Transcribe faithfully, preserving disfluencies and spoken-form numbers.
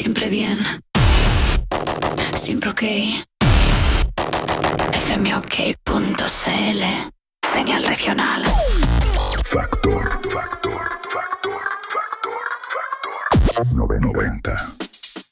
Siempre bien. Siempre ok. F M ok punto c l. Señal regional. Factor, factor, factor, factor, factor. noventa.